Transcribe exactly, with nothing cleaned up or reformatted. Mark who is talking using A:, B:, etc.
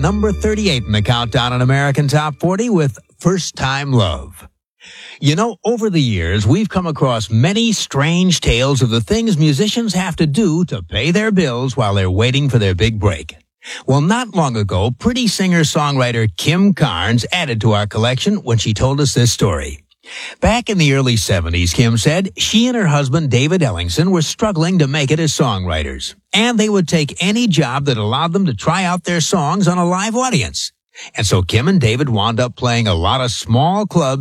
A: number thirty-eight in the countdown on American Top forty with First Time Love. You know, over the years, we've come across many strange tales of the things musicians have to do to pay their bills while they're waiting for their big break. Well, not long ago, pretty singer-songwriter Kim Carnes added to our collection when she told us this story. Back in the early seventies, Kim said, she and her husband David Ellingson were struggling to make it as songwriters, and they would take any job that allowed them to try out their songs on a live audience. And so Kim and David wound up playing a lot of small clubs